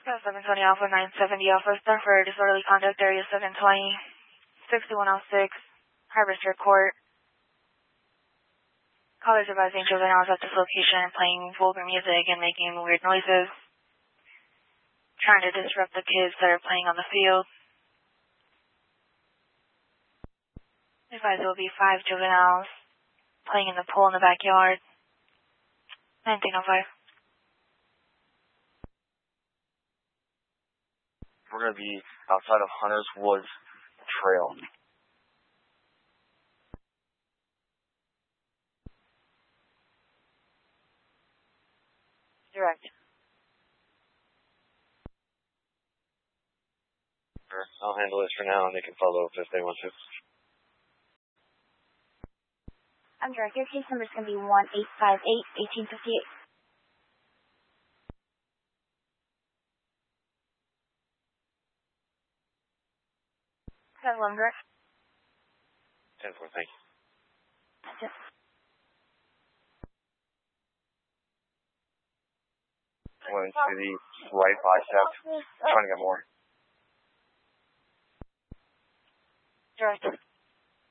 720 Alpha 970 Alpha, start for disorderly conduct, area 720, 6106, Harbor Street Court. Callers advising juveniles at this location playing vulgar music and making weird noises, trying to disrupt the kids that are playing on the field. Advise there will be 5 juveniles playing in the pool in the backyard. 1905. We're going to be outside of Hunters Woods Trail. Direct. Sure, I'll handle this for now, and they can follow up if they want to. I'm direct. Your case number is going to be 1858-1858. That's 11 direct. 10-4, thank you. That's it. Went to the right bicep, trying to get more. Direct.